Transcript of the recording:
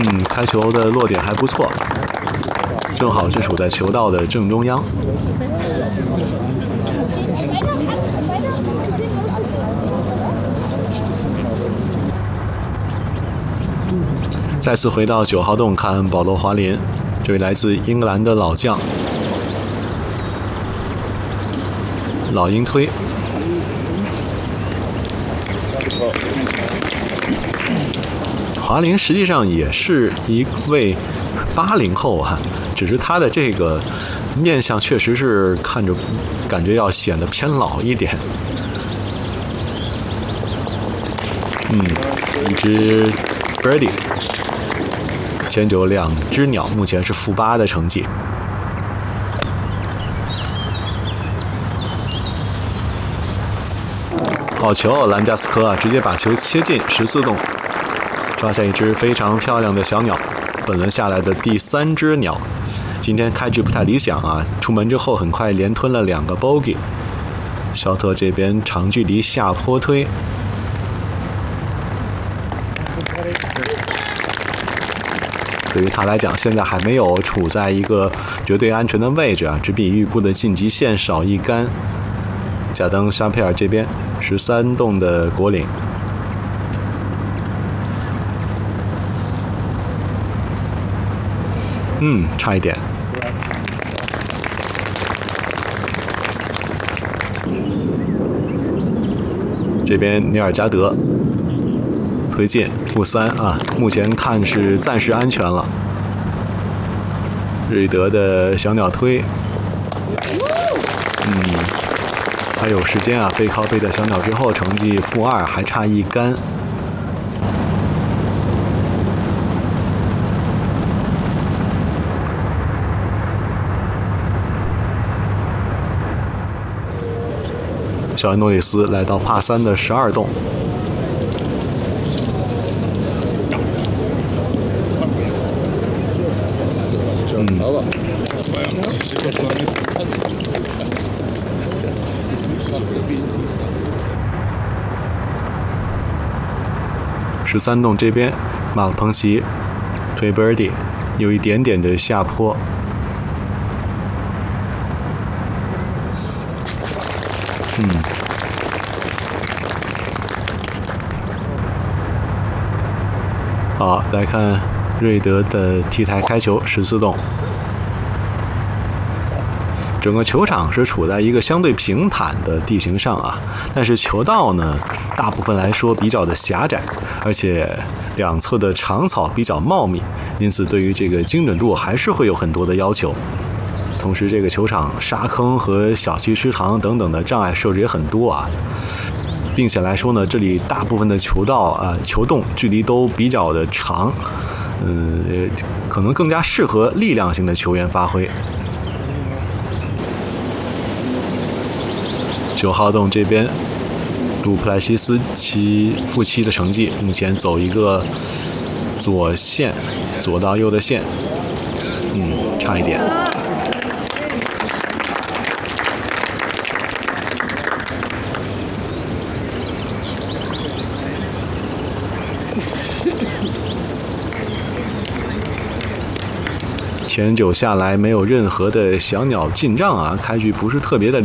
开球的落点还不错，正好是处在球道的正中央。再次回到9号洞看保罗·华林，这位来自英格兰的老将，老鹰推。华林实际上也是一位80后啊，只是他的这个面相确实是看着感觉要显得偏老一点。一只 birdie， 前92只鸟，目前是-8的成绩。好球，兰加斯科啊，直接把球切进14洞。抓下一只非常漂亮的小鸟，本轮下来的第3只鸟。今天开局不太理想啊，出门之后很快连吞了2个 bogey。肖特这边长距离下坡推，对于他来讲，现在还没有处在一个绝对安全的位置啊，只比预估的晋级线少1杆。贾登·沙佩尔这边13洞的果岭。差一点。这边尼尔加德推进-3啊，目前看是暂时安全了。瑞德的小鸟推，还有时间啊，背靠背的小鸟之后，成绩-2，还差1杆。小安诺里斯来到-3的12洞，13洞这边，马克彭奇推 birdie， 有一点点的下坡。好，来看瑞德的 T 台开球14洞。整个球场是处在一个相对平坦的地形上啊，但是球道呢，大部分来说比较的狭窄，而且两侧的长草比较茂密，因此对于这个精准度还是会有很多的要求。同时，这个球场沙坑和小溪池塘等等的障碍设置也很多啊，并且来说呢，这里大部分的球道球洞距离都比较的长，可能更加适合力量型的球员发挥。9号洞这边，杜普莱西斯-7的成绩，目前走一个左线，左到右的线，差一点。前9下来没有任何的小鸟进账啊，开局不是特别的